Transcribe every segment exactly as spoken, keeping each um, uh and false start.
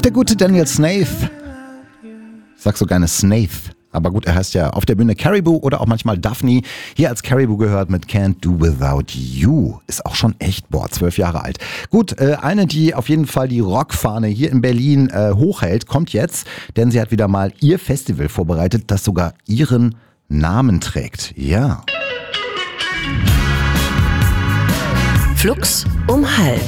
Der gute Daniel Snaith. Ich sag so gerne Snaith. Aber gut, er heißt ja auf der Bühne Caribou oder auch manchmal Daphne. Hier als Caribou gehört mit Can't Do Without You. Ist auch schon echt, boah, zwölf Jahre alt. Gut, äh, eine, die auf jeden Fall die Rockfahne hier in Berlin äh, hochhält, kommt jetzt. Denn sie hat wieder mal ihr Festival vorbereitet, das sogar ihren Namen trägt. Ja. Flux um halb.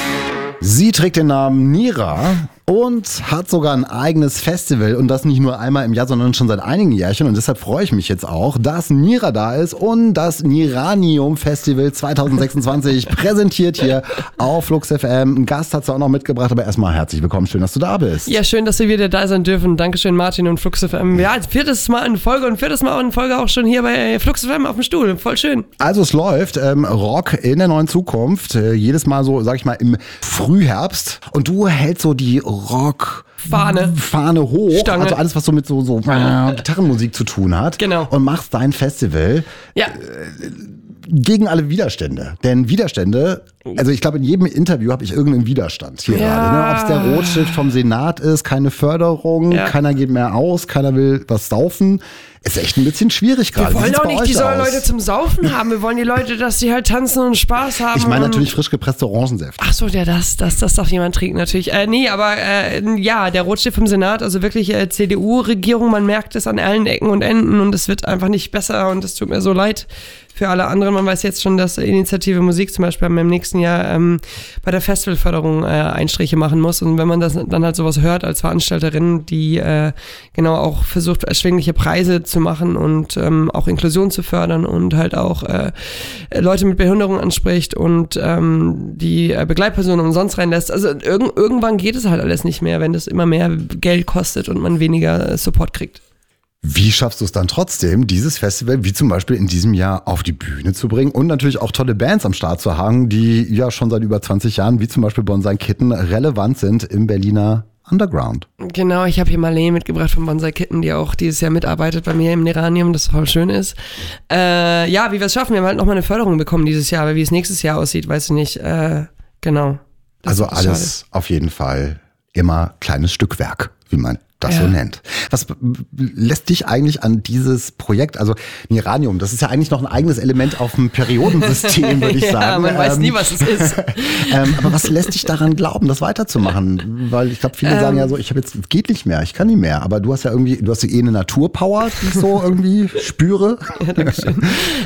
Sie trägt den Namen Nira und hat sogar ein eigenes Festival und das nicht nur einmal im Jahr, sondern schon seit einigen Jährchen und deshalb freue ich mich jetzt auch, dass Nira da ist und das Niranium Festival zwanzig sechsundzwanzig präsentiert hier auf Flux F M. Ein Gast hat sie auch noch mitgebracht, aber erstmal herzlich willkommen, schön, dass du da bist. Ja, schön, dass wir wieder da sein dürfen. Dankeschön Martin und Flux F M. Ja, viertes Mal in Folge und viertes Mal in Folge auch schon hier bei Flux F M auf dem Stuhl. Voll schön. Also es läuft, ähm, Rock in der neuen Zukunft, äh, jedes Mal so, sag ich mal, im Frühherbst und du hältst so die Rock Fahne. Fahne hoch, Stange. Also alles, was so mit so, so äh, Gitarrenmusik zu tun hat. Genau. Und machst dein Festival Ja. äh, gegen alle Widerstände. Denn Widerstände, also ich glaube, in jedem Interview habe ich irgendeinen Widerstand hier Ja. gerade. Ne? Ob es der Rotstift vom Senat ist, keine Förderung, Ja. keiner geht mehr aus, keiner will was saufen. Ist echt ein bisschen schwierig gerade. Wir wollen Wie sieht's auch bei nicht euch diese aus? Leute zum Saufen haben. Wir wollen die Leute, dass sie halt tanzen und Spaß haben. Ich meine und natürlich frisch gepresste Orangensäfte. Ach so, ja, das, das, das darf jemand trinken natürlich. Äh, nee, aber äh, ja, der Rotstift vom Senat, also wirklich äh, C D U-Regierung, man merkt es an allen Ecken und Enden und es wird einfach nicht besser und es tut mir so leid für alle anderen. Man weiß jetzt schon, dass Initiative Musik zum Beispiel im nächsten Jahr ähm, bei der Festivalförderung äh, Einstriche machen muss und wenn man das dann halt sowas hört als Veranstalterin, die äh, genau auch versucht, erschwingliche Preise zu machen und ähm, auch Inklusion zu fördern und halt auch äh, Leute mit Behinderung anspricht und ähm, die äh, Begleitpersonen umsonst reinlässt. Also irg- irgendwann geht es halt alles nicht mehr, wenn das immer mehr Geld kostet und man weniger äh, Support kriegt. Wie schaffst du es dann trotzdem, dieses Festival wie zum Beispiel in diesem Jahr auf die Bühne zu bringen und natürlich auch tolle Bands am Start zu haben, die ja schon seit über zwanzig Jahren, wie zum Beispiel Bonsai Kitten, relevant sind im Berliner Underground? Genau, ich habe hier Marlene mitgebracht von Bonsai Kitten, die auch dieses Jahr mitarbeitet bei mir im Niranium, das voll schön ist. Äh, ja, wie wir es schaffen, wir haben halt nochmal eine Förderung bekommen dieses Jahr, aber wie es nächstes Jahr aussieht, weiß ich nicht. Äh, genau. Das Also ist alles schade. auf jeden Fall immer kleines Stückwerk, wie man das Ja. so nennt. Was b- lässt dich eigentlich an dieses Projekt, also Niranium, das ist ja eigentlich noch ein eigenes Element auf dem Periodensystem, würde ich ja, sagen. man weiß Ähm, nie, was es ist. ähm, aber was lässt dich daran glauben, das weiterzumachen? Weil ich glaube, viele Ähm. sagen ja so, ich habe jetzt, geht nicht mehr, ich kann nicht mehr. Aber du hast ja irgendwie, du hast ja eh eine Naturpower, die ich so irgendwie spüre. Ja, Dankeschön.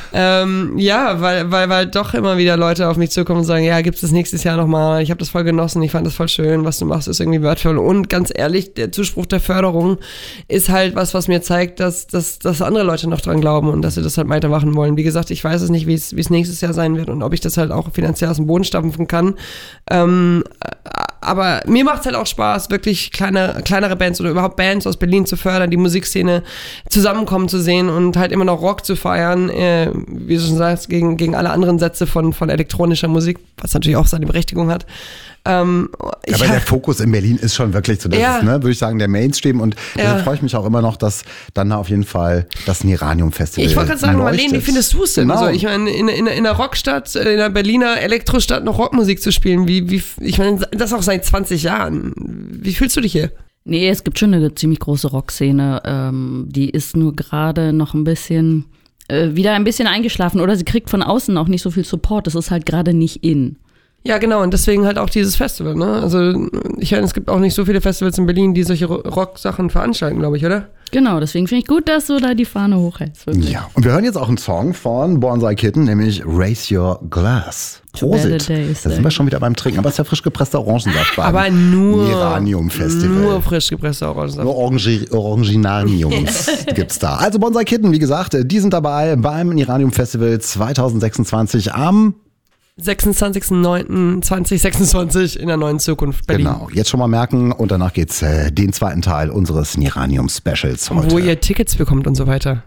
ähm, ja, weil, weil, weil doch immer wieder Leute auf mich zukommen und sagen, ja, gibt's das nächstes Jahr nochmal? Ich habe das voll genossen, ich fand das voll schön, was du machst, ist irgendwie wertvoll. Und ganz ehrlich, der Zuspruch der Förderung ist halt was, was mir zeigt, dass, dass, dass andere Leute noch dran glauben und dass sie das halt weitermachen wollen. Wie gesagt, ich weiß es nicht, wie es wie es nächstes Jahr sein wird und ob ich das halt auch finanziell aus dem Boden stampfen kann. Ähm, aber mir macht es halt auch Spaß, wirklich kleine, kleinere Bands oder überhaupt Bands aus Berlin zu fördern, die Musikszene zusammenkommen zu sehen und halt immer noch Rock zu feiern, äh, wie du schon sagst, gegen, gegen alle anderen Sätze von, von elektronischer Musik, was natürlich auch seine Berechtigung hat. Ähm, ich Aber der hab- Fokus in Berlin ist schon wirklich so, das Ja. ist, ne, würde ich sagen, der Mainstream und Ja. deshalb freue ich mich auch immer noch, dass dann auf jeden Fall das Niranium-Festival Ich wollte gerade sagen, Marlene, wie leuchtet. findest du es denn? Genau. So, ich meine, in, in, in einer Rockstadt, in einer Berliner Elektrostadt noch Rockmusik zu spielen, wie, wie, ich meine, das auch seit zwanzig Jahren. Wie fühlst du dich hier? Nee, es gibt schon eine ziemlich große Rockszene. Ähm, die ist nur gerade noch ein bisschen, äh, wieder ein bisschen eingeschlafen. Oder sie kriegt von außen auch nicht so viel Support. Das ist halt gerade nicht in. Ja, genau, und deswegen halt auch dieses Festival, ne? Also, ich meine, es gibt auch nicht so viele Festivals in Berlin, die solche Ro- Rock-Sachen veranstalten, glaube ich, oder? Genau, deswegen finde ich gut, dass du da die Fahne hochhältst. wirklich. Ja, und wir hören jetzt auch einen Song von Bonsai Kitten, nämlich Raise Your Glass. To better Prosit. days, Da sind wir schon wieder beim Trinken, aber es ist ja frisch gepresster Orangensaft beim Aber nur, Niranium-Festival. nur frisch gepresster Orangensaft. Nur Orangi- Oranginariums gibt's da. Also Bonsai Kitten, wie gesagt, die sind dabei beim Niranium Festival zwanzig sechsundzwanzig am sechsundzwanzigsten neunten zweitausendsechsundzwanzig in der neuen Zukunft Berlin. Genau, jetzt schon mal merken und danach geht's äh, den zweiten Teil unseres Niranium Specials heute. Wo ihr Tickets bekommt und so weiter.